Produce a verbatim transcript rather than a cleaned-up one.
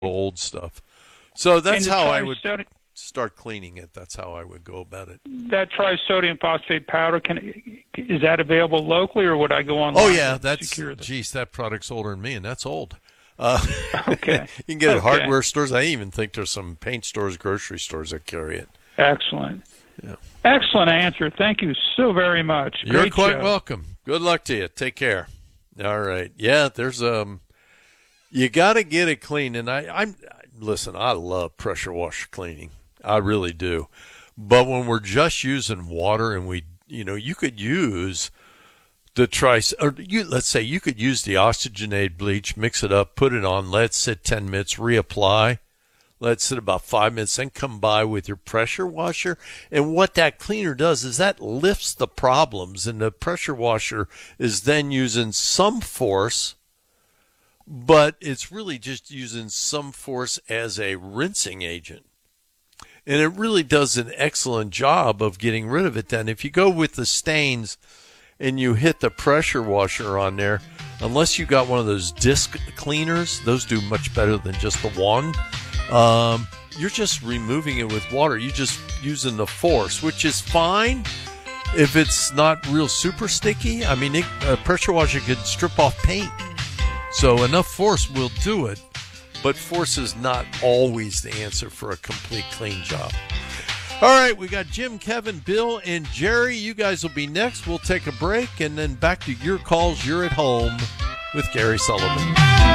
old stuff. So that's And the how I would trisodi- start cleaning it. That's how I would go about it. That trisodium phosphate powder, can is that available locally, or would I go online? Oh yeah, to that's secure this? geez, that product's older than me, and that's old. Uh, Okay. you can get it at Okay. hardware stores. I even think there's some paint stores, grocery stores that carry it. Excellent. Yeah. Excellent answer. Thank you so very much. You're Great quite show. welcome. Good luck to you. Take care. All right. Yeah, there's um, you got to get it clean. And I, I'm listen. I love pressure washer cleaning. I really do. But when we're just using water, and we, you know, you could use the trice, or you, let's say you could use the oxygenated bleach, mix it up, put it on, let it sit ten minutes, reapply. Let it sit about five minutes, then come by with your pressure washer. And what that cleaner does is that lifts the problems, and the pressure washer is then using some force, but it's really just using some force as a rinsing agent. And it really does an excellent job of getting rid of it then. If you go with the stains and you hit the pressure washer on there, unless you got one of those disc cleaners, those do much better than just the wand. Um, you're just removing it with water. You're just using the force, which is fine if it's not real super sticky. I mean, it, a pressure washer could strip off paint. So enough force will do it, but force is not always the answer for a complete clean job. All right, we got Jim, Kevin, Bill, and Jerry. You guys will be next. We'll take a break, and then back to your calls. You're at home with Gary Sullivan.